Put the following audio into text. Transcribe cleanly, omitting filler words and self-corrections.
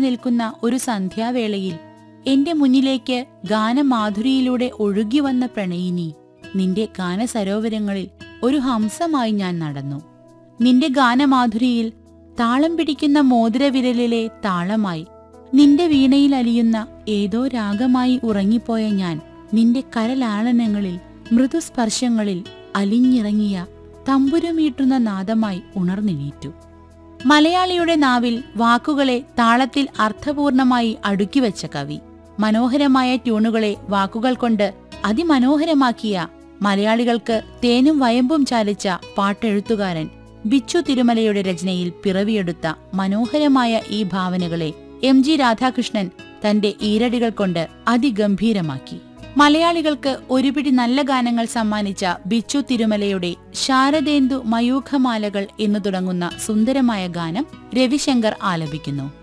നിൽക്കുന്ന ഒരു സന്ധ്യാവേളയിൽ എന്റെ മുന്നിലേക്ക് ഗാനമാധുരിയിലൂടെ ഒഴുകിവന്ന പ്രണയിനി, നിന്റെ ഗാനസരോവരങ്ങളിൽ ഒരു ഹംസമായി ഞാൻ നടന്നു. നിന്റെ ഗാനമാധുരിയിൽ താളം പിടിക്കുന്ന മോതിരവിരലിലെ താളമായി, നിന്റെ വീണയിൽ അലിയുന്ന ഏതോ രാഗമായി ഉറങ്ങിപ്പോയ ഞാൻ നിന്റെ കരലാളനങ്ങളിൽ, മൃദുസ്പർശങ്ങളിൽ അലിഞ്ഞിറങ്ങിയ തമ്പുരുമീട്ടുന്ന നാദമായി ഉണർന്നെണീറ്റു. മലയാളിയുടെ നാവിൽ വാക്കുകളെ താളത്തിൽ അർത്ഥപൂർണമായി അടുക്കിവെച്ച കവി, മനോഹരമായ ട്യൂണുകളെ വാക്കുകൾ കൊണ്ട് അതിമനോഹരമാക്കിയ, മലയാളികൾക്ക് തേനും വയമ്പും ചാലിച്ച പാട്ടെഴുത്തുകാരൻ ബിച്ചു തിരുമലയുടെ രചനയിൽ പിറവിയെടുത്ത മനോഹരമായ ഈ ഭാവനകളെ MG രാധാകൃഷ്ണൻ തന്റെ ഈരടികൾ കൊണ്ട് അതിഗംഭീരമാക്കി. മലയാളികൾക്ക് ഒരുപിടി നല്ല ഗാനങ്ങൾ സമ്മാനിച്ച ബിച്ചു തിരുമലയുടെ ശാരദേന്ദു മയൂഖമാലകൾ എന്നു തുടങ്ങുന്ന സുന്ദരമായ ഗാനം രവിശങ്കർ ആലപിക്കുന്നു.